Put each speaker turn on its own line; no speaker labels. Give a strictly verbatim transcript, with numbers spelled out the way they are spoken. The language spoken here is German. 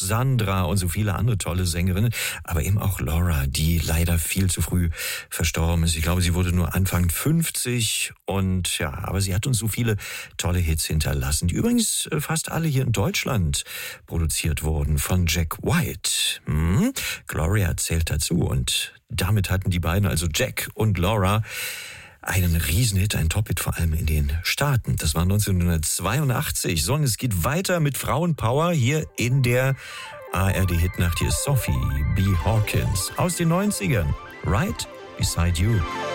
Sandra und so viele andere tolle Sängerinnen, aber eben auch Laura, die leider viel zu früh verstorben ist. Ich glaube, sie wurde nur Anfang fünfzig und ja, aber sie hat uns so viele tolle Hits hinterlassen, die übrigens fast alle hier in Deutschland produziert wurden von Jack White. Hm? Gloria zählt dazu und damit hatten die beiden, also Jack und Laura, einen Riesenhit, ein Top-Hit, vor allem in den Staaten. Das war neunzehnhundertzweiundachtzig. So, und es geht weiter mit Frauenpower hier in der A R D-Hitnacht. Hier ist Sophie B. Hawkins aus den neunzigern. Right Beside You.